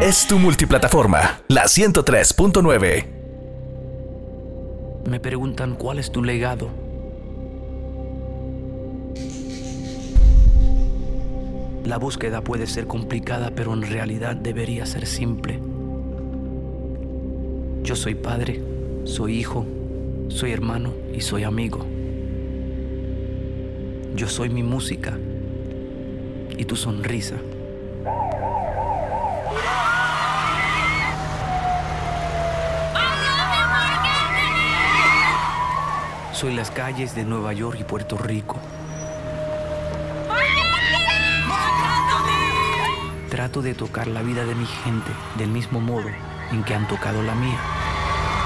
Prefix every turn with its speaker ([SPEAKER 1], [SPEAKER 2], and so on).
[SPEAKER 1] es tu multiplataforma, la 103.9.
[SPEAKER 2] Me preguntan cuál es tu legado. La búsqueda puede ser complicada, pero en realidad debería ser simple. Yo soy padre, soy hijo, soy hermano y soy amigo. Yo soy mi música y tu sonrisa. Soy las calles de Nueva York y Puerto Rico. Trato de tocar la vida de mi gente del mismo modo en que han tocado la mía.